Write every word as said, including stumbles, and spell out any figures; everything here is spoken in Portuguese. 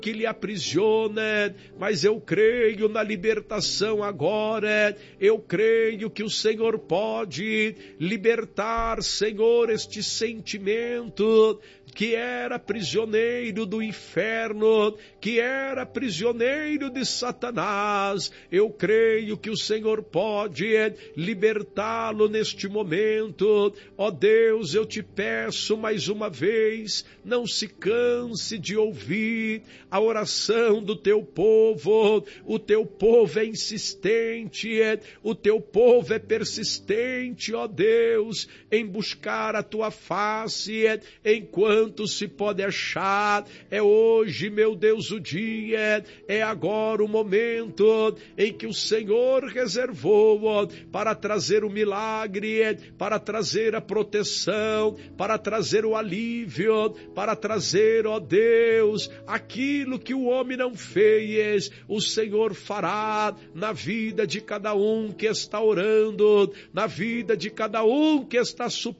que lhe aprisiona, mas eu creio na libertação agora. Eu creio que o Senhor pode libertar, Senhor, este sentimento que era prisioneiro do inferno, que era prisioneiro de Satanás. Eu creio que o Senhor pode libertá-lo neste momento. Ó Deus, eu te peço mais uma vez, não se canse de ouvir a oração do teu povo. O teu povo é insistente, o teu povo é persistente, ó Deus, em buscar a tua face, enquanto se pode achar. É hoje, meu Deus, o dia, é agora o momento em que o Senhor reservou para trazer o milagre, para trazer a proteção, para trazer o alívio, para trazer, ó Deus, aquilo que o homem não fez, o Senhor fará na vida de cada um que está orando, na vida de cada um que está suplicando.